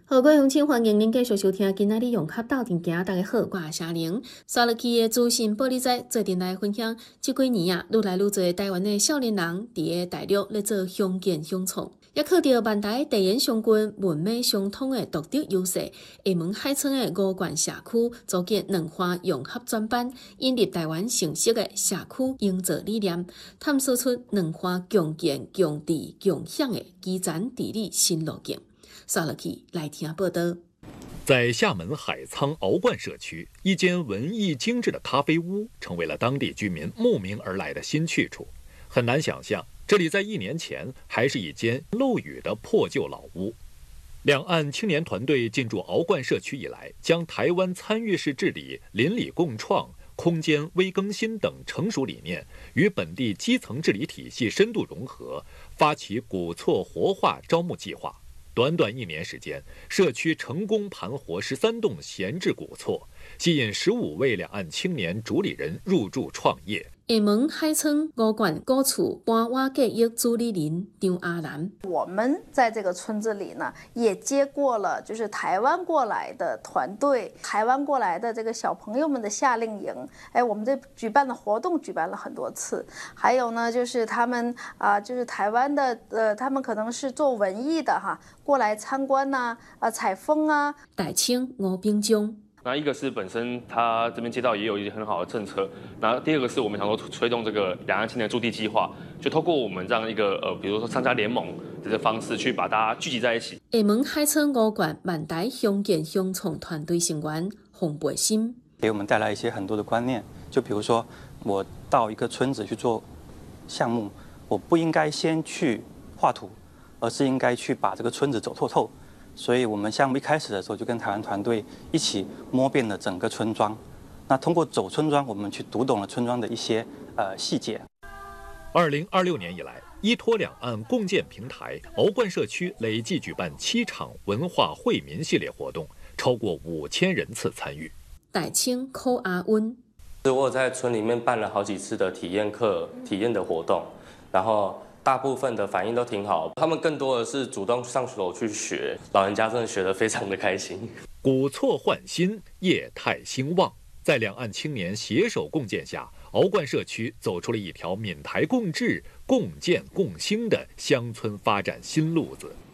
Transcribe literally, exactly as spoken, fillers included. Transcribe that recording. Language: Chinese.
好，各位乡亲，欢迎您继续收听今仔日用卡斗阵行。大家好，我是夏玲。沙鹿区的资讯报你知，做阵来分享。这几年啊，愈来愈多台湾的少年人伫个大陆咧做乡建乡创，也靠着万台地缘相近、文美相通的独特优势，厦门海村的五冠社区组建两化融合专班，引入台湾成熟的社区营造理念，探索出两化共建、共治、共享的基层治理新路径。刷落去来听报道。 在厦门海沧鳌冠社区，一间文艺精致的咖啡屋成为了当地居民慕名而来的新去处。很难想象，这里在一年前还是一间漏雨的破旧老屋。两岸青年团队进驻鳌冠社区以来，将台湾参与式治理、邻里共创、空间微更新等成熟理念与本地基层治理体系深度融合，发起古厝活化招募计划。短短一年时间，社区成功盘活十三栋闲置古厝，吸引十五位两岸青年主理人入驻创业。 厦门海村五冠古厝搬瓦计划主理人张阿兰， 我们在这个村子里呢，也接过了就是台湾过来的团队，台湾过来的这个小朋友们的夏令营。哎，我们这举办的活动举办了很多次。还有呢，就是他们啊、呃，就是台湾的呃，他们可能是做文艺的哈，过来参观呐、啊，啊采风啊。 大清吴炳忠。 那一个是本身他这边街道也有一些很好的政策，然后第二个是我们想说推动这个两岸青年驻地计划，就透过我们这样一个呃，比如说商家联盟这个方式，去把大家聚集在一起。 厦门海村五冠万台乡建乡创团队成员洪培新给我们带来一些很多的观念，就比如说我到一个村子去做项目，我不应该先去画图，而是应该去把这个村子走透透。所以我们项目一开始的时候就跟台湾团队一起摸遍了整个村庄。那通过走村庄，我们去读懂了村庄的一些呃细节。 二零二六年以来，依托两岸共建平台，鳌冠社区累计举办七场文化惠民系列活动，超过五千人次参与。 大清柯阿温， 我在村里面办了好几次的体验课、体验的活动，然后大部分的反应都挺好，他们更多的是主动上手去学，老人家真的学得非常的开心。 古厝换新，业态兴旺，在两岸青年携手共建下，鳌冠社区走出了一条闽台共治、共建共兴的乡村发展新路子。